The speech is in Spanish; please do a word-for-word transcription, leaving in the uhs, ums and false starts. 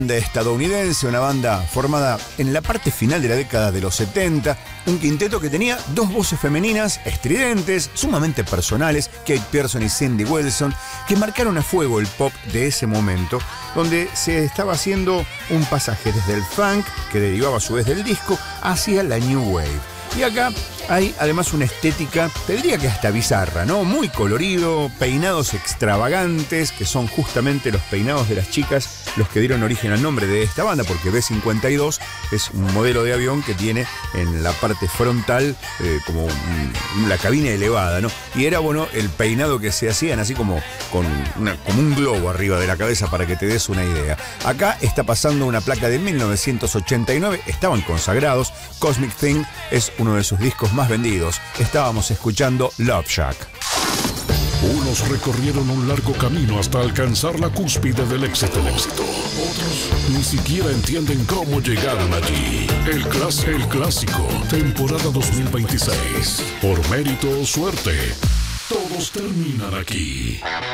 Banda estadounidense, una banda formada en la parte final de la década de los setenta, un quinteto que tenía dos voces femeninas estridentes, sumamente personales, Kate Pierson y Cindy Wilson, que marcaron a fuego el pop de ese momento, donde se estaba haciendo un pasaje desde el funk, que derivaba a su vez del disco, hacia la new wave. Y acá hay además una estética, te diría que hasta bizarra, ¿no? Muy colorido, peinados extravagantes, que son justamente los peinados de las chicas los que dieron origen al nombre de esta banda, porque B cincuenta y dos es un modelo de avión que tiene en la parte frontal eh, como un, la cabina elevada, ¿no? Y era, bueno, el peinado que se hacían así como, con una, como un globo arriba de la cabeza, para que te des una idea. Acá está pasando una placa de mil novecientos ochenta y nueve, estaban consagrados, Cosmic Thing es uno de sus discos más vendidos. Estábamos escuchando Love Shack. Unos recorrieron un largo camino hasta alcanzar la cúspide del éxito. Otros ni siquiera entienden cómo llegaron allí. El, clas- el clásico, temporada dos mil veintiséis. Por mérito o suerte, todos terminan aquí.